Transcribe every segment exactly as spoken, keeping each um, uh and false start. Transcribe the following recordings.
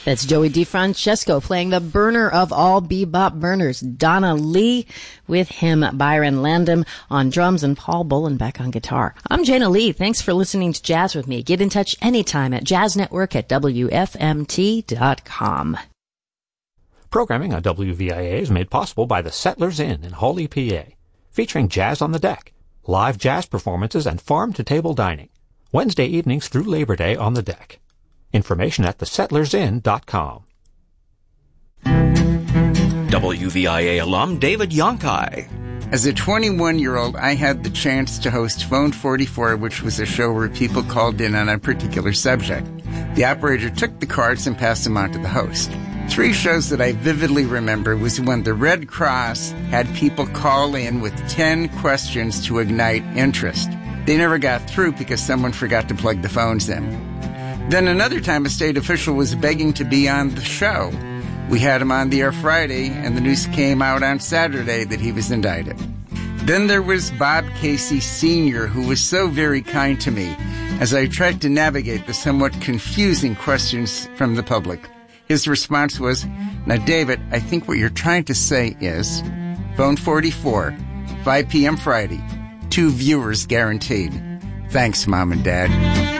That's Joey DeFrancesco playing the burner of all bebop burners, Donna Lee, with him, Byron Landam on drums and Paul Bullenbeck on guitar. I'm Jana Lee. Thanks for listening to Jazz with me. Get in touch anytime at jazznetwork at W F M T dot com. Programming on W V I A is made possible by the Settlers Inn in Hawley, P A, featuring Jazz on the Deck, live jazz performances, and farm-to-table dining. Wednesday evenings through Labor Day on the deck. Information at the settlers inn dot com. W V I A alum David Yonkai. As a twenty-one-year-old, I had the chance to host Phone forty-four, which was a show where people called in on a particular subject. The operator took the cards and passed them on to the host. Three shows that I vividly remember was when the Red Cross had people call in with ten questions to ignite interest. They never got through because someone forgot to plug the phones in. Then another time a state official was begging to be on the show. We had him on the air Friday, and the news came out on Saturday that he was indicted. Then there was Bob Casey Senior, who was so very kind to me as I tried to navigate the somewhat confusing questions from the public. His response was, "Now, David, I think what you're trying to say is, Phone forty-four, five p.m. Friday, two viewers guaranteed. Thanks, Mom and Dad."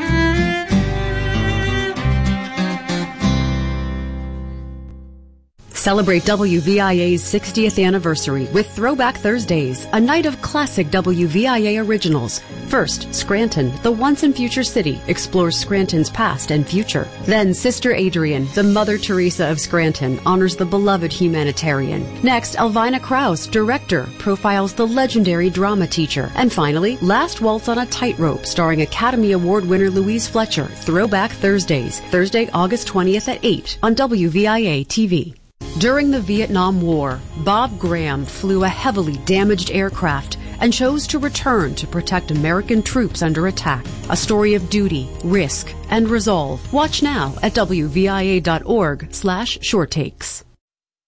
Celebrate W V I A's sixtieth anniversary with Throwback Thursdays, a night of classic W V I A originals. First, Scranton, the once and future city, explores Scranton's past and future. Then, Sister Adrian, the Mother Teresa of Scranton, honors the beloved humanitarian. Next, Elvina Krause, director, profiles the legendary drama teacher. And finally, Last Waltz on a Tightrope, starring Academy Award winner Louise Fletcher. Throwback Thursdays, Thursday, August twentieth at eight on W V I A T V. During the Vietnam War, Bob Graham flew a heavily damaged aircraft and chose to return to protect American troops under attack. A story of duty, risk, and resolve. Watch now at W V I A dot org slash short takes.